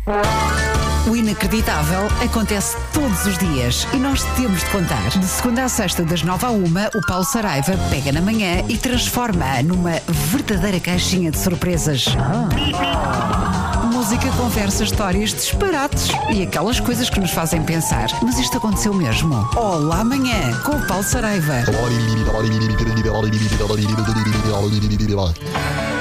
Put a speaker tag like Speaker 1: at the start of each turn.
Speaker 1: O inacreditável acontece todos os dias e nós temos de contar. De segunda à sexta, das 9 à 1, o Paulo Saraiva pega na manhã e transforma-a numa verdadeira caixinha de surpresas. Música, conversa, histórias, disparates e aquelas coisas que nos fazem pensar. Mas isto aconteceu mesmo? Olá amanhã, com o Paulo Saraiva.